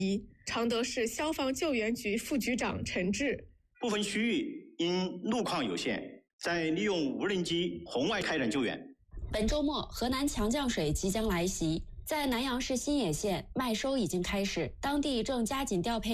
常德市消防救援局副局长陈志。 部分区域因路况有限，在利用无人机红外开展救援。 本周末，河南强降水即将来袭，在南阳市新野县麦收已经开始，当地正加紧调配